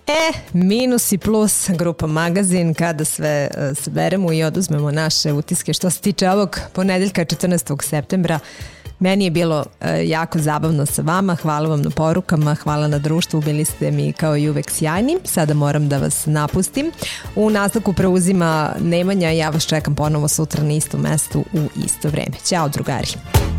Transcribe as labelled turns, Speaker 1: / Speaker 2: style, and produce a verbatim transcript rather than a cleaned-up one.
Speaker 1: E, minus i plus, grupa Magazin, kada sve uh, saberemo i oduzmemo naše utiske što se tiče ovog ponedeljka četrnaestog septembra. Meni je bilo uh, jako zabavno sa vama, hvala vam na porukama, hvala na društvu, bili ste mi kao i uvek sjajni. Sada moram da vas napustim. U nastavku preuzima Nemanja, ja vas čekam ponovo sutra na istom mestu u isto vreme. Ćao drugari.